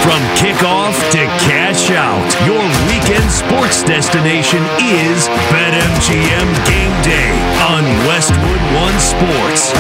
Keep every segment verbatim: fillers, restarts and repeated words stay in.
From kickoff to cash out, your weekend sports destination is BetMGM Game Day on Westwood One Sports.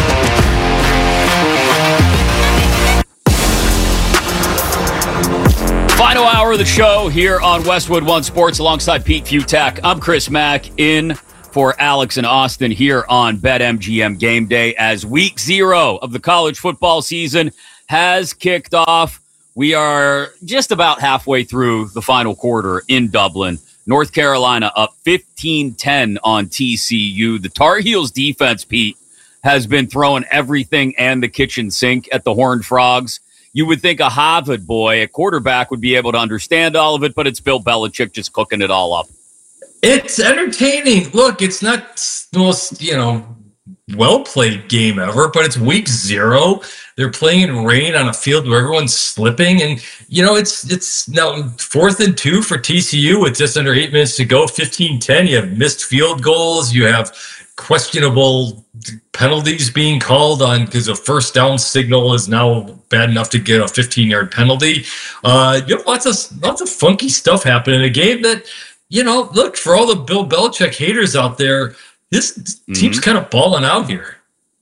Final hour of the show here on Westwood One Sports alongside Pete Futak. I'm Chris Mack in for Alex and Austin here on BetMGM Game Day as week zero of the college football season has kicked off. We are just about halfway through the final quarter in Dublin. North Carolina up fifteen ten on T C U. The Tar Heels defense, Pete, has been throwing everything and the kitchen sink at the Horned Frogs. You would think a Harvard boy, a quarterback, would be able to understand all of it, but it's Bill Belichick just cooking it all up. It's entertaining. Look, it's not the most, you know, well-played game ever, but it's week zero. They're playing in rain on a field where everyone's slipping. And, you know, it's it's now fourth and two for T C U with just under eight minutes to go, fifteen ten. You have missed field goals. You have questionable penalties being called on because a first down signal is now bad enough to get a fifteen-yard penalty. Uh, you have lots of, lots of funky stuff happening in a game that, you know, look, for all the Bill Belichick haters out there, this mm-hmm. team's kind of balling out here.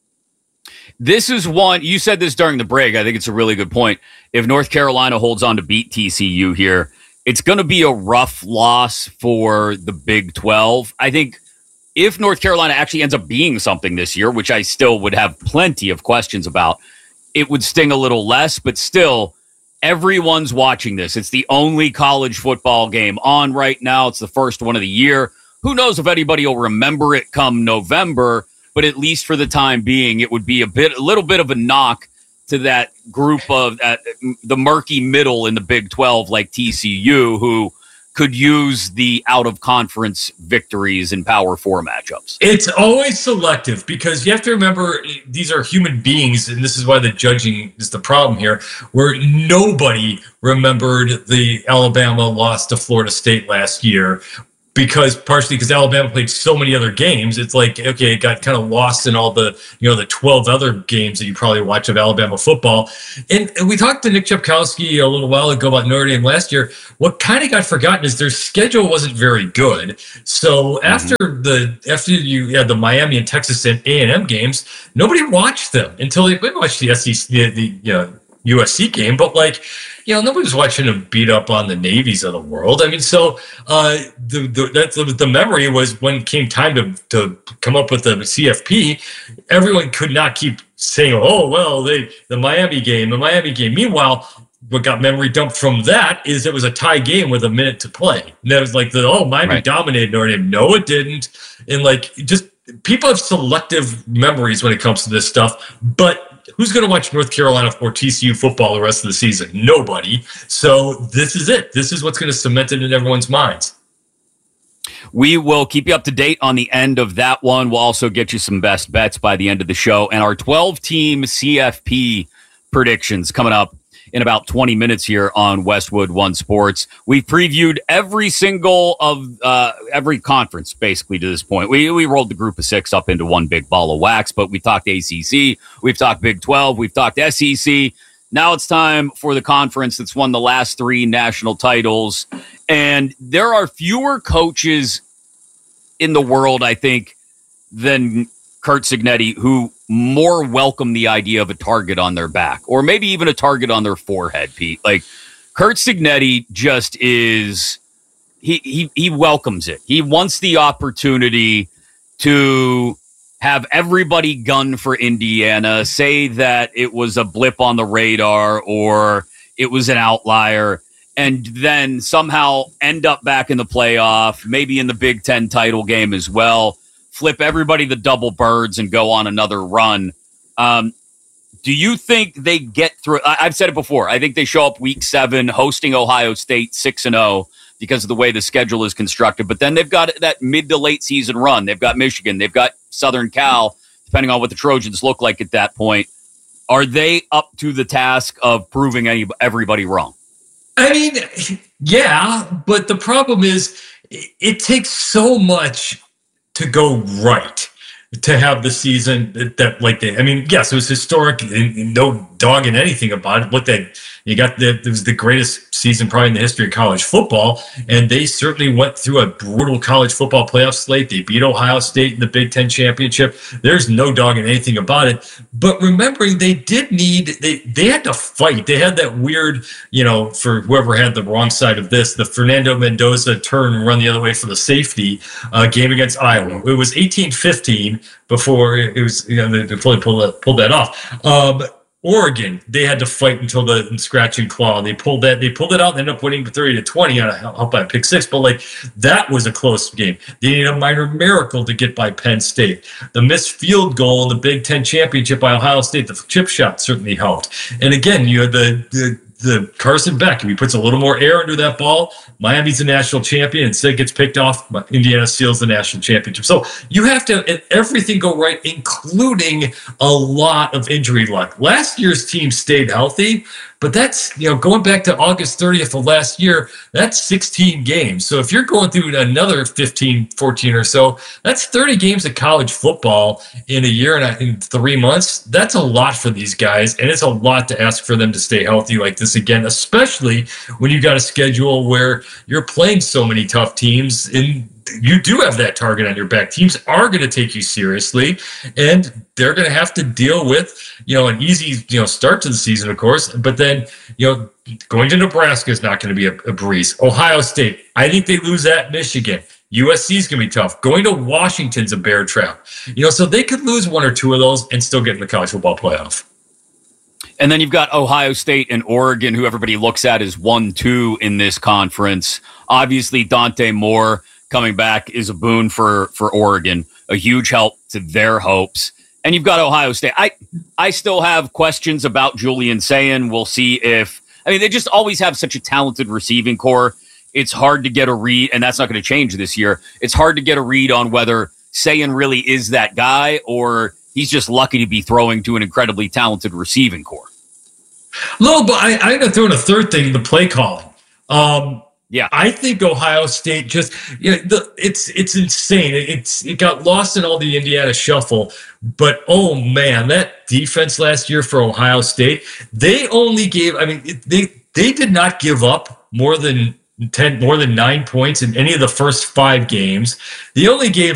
This is one, you said this during the break. I think it's a really good point. If North Carolina holds on to beat T C U here, it's going to be a rough loss for the Big twelve. I think if North Carolina actually ends up being something this year, which I still would have plenty of questions about, it would sting a little less, but still, everyone's watching this. It's the only college football game on right now. It's the first one of the year. Who knows if anybody will remember it come November, but at least for the time being, it would be a bit, a little bit of a knock to that group of uh, the murky middle in the Big twelve, like T C U, who could use the out-of-conference victories in Power Four matchups. It's always selective because you have to remember these are human beings, and this is why the judging is the problem here, where nobody remembered the Alabama loss to Florida State last year. Because partially because Alabama played so many other games, it's like, okay, it got kind of lost in all the, you know, the twelve other games that you probably watch of Alabama football. And, and we talked to Nick Chepkowski a little while ago about Notre Dame last year. What kind of got forgotten is their schedule wasn't very good. So mm-hmm. after the after you had the Miami and Texas and A and M games, nobody watched them until they watched the S E C, the, the you know, U S C game. But like, you know, nobody was watching them beat up on the navies of the world. I mean, so uh, the the, that's, the memory was when it came time to, to come up with the C F P, everyone could not keep saying, oh, well, they the Miami game, the Miami game. Meanwhile, what got memory dumped from that is it was a tie game with a minute to play. And that was like, the oh, Miami right. dominated Notre Dame. No, it didn't. And like, just people have selective memories when it comes to this stuff. But who's going to watch North Carolina or T C U football the rest of the season? Nobody. So this is it. This is what's going to cement it in everyone's minds. We will keep you up to date on the end of that one. We'll also get you some best bets by the end of the show. And our twelve-team C F P predictions coming up in about twenty minutes here on Westwood One Sports. We've previewed every single of uh, every conference basically to this point. We we rolled the group of six up into one big ball of wax, but we talked A C C, we've talked Big twelve, we've talked S E C. Now it's time for the conference that's won the last three national titles. And there are fewer coaches in the world, I think, than Curt Cignetti, who more welcome the idea of a target on their back, or maybe even a target on their forehead, Pete. Like, Curt Cignetti just is, he, he, he welcomes it. He wants the opportunity to have everybody gun for Indiana, say that it was a blip on the radar or it was an outlier, and then somehow end up back in the playoff, maybe in the Big Ten title game as well, flip everybody the double birds and go on another run. Um, do you think they get through? I, I've said it before. I think they show up week seven hosting Ohio State six and oh because of the way the schedule is constructed. But then they've got that mid to late season run. They've got Michigan. They've got Southern Cal, depending on what the Trojans look like at that point. Are they up to the task of proving any, everybody wrong? I mean, yeah, but the problem is it, it takes so much to go right. to have the season that, that like they, I mean, yes, it was historic and, and no dog in anything about it. Look, at you got the, it was the greatest season probably in the history of college football. And they certainly went through a brutal college football playoff slate. They beat Ohio State in the Big Ten championship. There's no dog in anything about it. But remembering they did need, they, they had to fight. They had that weird, you know, for whoever had the wrong side of this, the Fernando Mendoza turn and run the other way for the safety uh, game against Iowa. It was eighteen fifteen before it was, you know, they fully pulled that, pulled that off. Um, Oregon, they had to fight until the scratch and claw. They pulled that, they pulled it out and ended up winning thirty to twenty on a help by a pick six. But like that was a close game. They needed a minor miracle to get by Penn State. The missed field goal in the Big Ten championship by Ohio State, the chip shot certainly helped. And again, you had the, the The Carson Beck, if he puts a little more air under that ball, Miami's the national champion. Instead gets picked off, Indiana steals the national championship. So you have to have everything go right, including a lot of injury luck. Last year's team stayed healthy, but that's, you know, going back to August thirtieth of last year, that's sixteen games. So if you're going through another fifteen, fourteen or so, that's thirty games of college football in a year and a, in three months. That's a lot for these guys, and it's a lot to ask for them to stay healthy like this again, especially when you got a schedule where you're playing so many tough teams and you do have that target on your back. Teams are going to take you seriously, and they're going to have to deal with, you know, an easy, you know, start to the season, of course, but then, you know, going to Nebraska is not going to be a, a breeze. Ohio State, I think they lose at Michigan. U S C is going to be tough. Going to Washington's a bear trap. You know, so they could lose one or two of those and still get in the college football playoff. And then you've got Ohio State and Oregon, who everybody looks at as one two in this conference. Obviously, Dante Moore coming back is a boon for, for Oregon, a huge help to their hopes. And you've got Ohio State. I I still have questions about Julian Sayin. We'll see if, I mean, they just always have such a talented receiving core. It's hard to get a read, and that's not going to change this year. It's hard to get a read on whether Sayin really is that guy or he's just lucky to be throwing to an incredibly talented receiving core. No, but I, I'm going to throw in a third thing, the play calling. Um, yeah, I think Ohio State just, you know, the, it's it's insane. It, it's it got lost in all the Indiana shuffle. But, oh, man, that defense last year for Ohio State, they only gave, I mean, it, they they did not give up more than ten, more than nine points in any of the first five games. They only gave